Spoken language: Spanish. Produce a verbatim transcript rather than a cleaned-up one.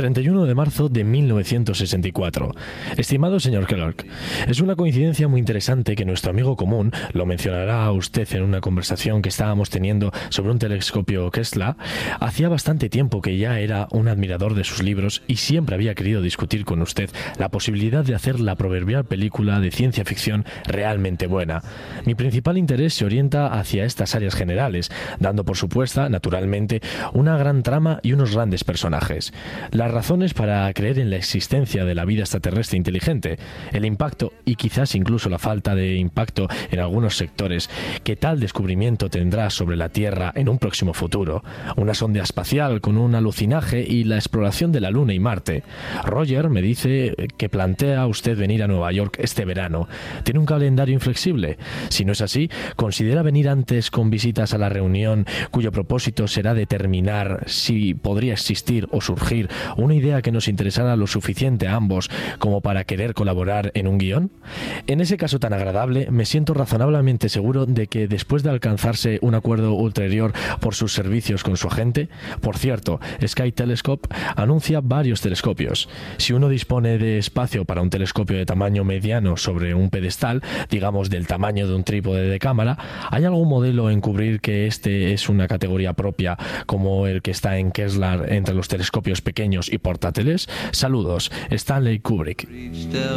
treinta y uno de marzo de mil novecientos sesenta y cuatro. Estimado señor Kellogg, es una coincidencia muy interesante que nuestro amigo común, lo mencionará usted en una conversación que estábamos teniendo sobre un telescopio Kessler, hacía bastante tiempo que ya era un admirador de sus libros y siempre había querido discutir con usted la posibilidad de hacer la proverbial película de ciencia ficción realmente buena. Mi principal interés se orienta hacia estas áreas generales, dando por supuesta, naturalmente, una gran trama y unos grandes personajes. Las razones para creer en la existencia de la vida extraterrestre inteligente, el impacto y quizás incluso la falta de impacto en algunos sectores que tal descubrimiento tendrá sobre la Tierra en un próximo futuro, una sonda espacial con un alucinaje y la exploración de la Luna y Marte. Roger me dice que plantea usted venir a Nueva York este verano. ¿Tiene un calendario inflexible? Si no es así, ¿considera venir antes con visitas a la reunión cuyo propósito será determinar si podría existir o surgir una idea que nos interesara lo suficiente a ambos como para querer colaborar en un guión? En ese caso tan agradable, me siento razonablemente seguro de que después de alcanzarse un acuerdo ulterior por sus servicios con su agente, por cierto, Sky Telescope anuncia varios telescopios. Si uno dispone de espacio para un telescopio de tamaño mediano sobre un pedestal, digamos del tamaño de un trípode de cámara, ¿hay algún modelo en cubrir que este es una categoría propia como el que está en Kessler entre los telescopios pequeños y portátiles? Saludos, Stanley Kubrick.